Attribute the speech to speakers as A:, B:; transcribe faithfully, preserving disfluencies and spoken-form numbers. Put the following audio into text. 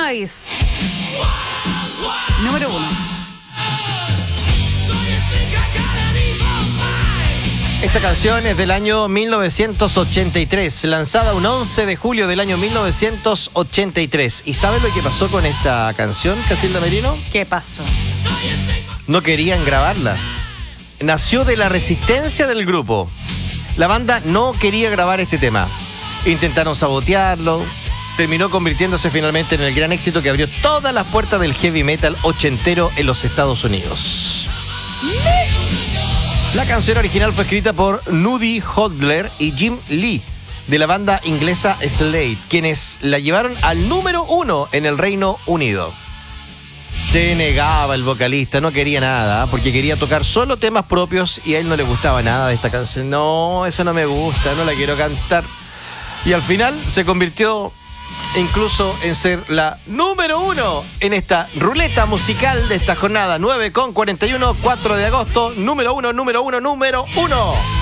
A: Cannabis. Número uno.
B: Esta canción es del año mil novecientos ochenta y tres, lanzada un once de julio del año mil novecientos ochenta y tres. ¿Y sabes lo que pasó con esta canción, Casilda Merino?
A: ¿Qué pasó?
B: No querían grabarla. Nació de la resistencia del grupo. La banda no quería grabar este tema. Intentaron sabotearlo. Terminó convirtiéndose finalmente en el gran éxito que abrió todas las puertas del heavy metal ochentero en los Estados Unidos. La canción original fue escrita por Nudie Hodler y Jim Lee, de la banda inglesa Slade, quienes la llevaron al número uno en el Reino Unido. Se negaba el vocalista, no quería nada, porque quería tocar solo temas propios y a él no le gustaba nada de esta canción. No, esa no me gusta, no la quiero cantar. Y al final se convirtió incluso en ser la número uno en esta ruleta musical de esta jornada. nueve con cuarenta y uno, cuatro de agosto, número uno, número uno, número uno.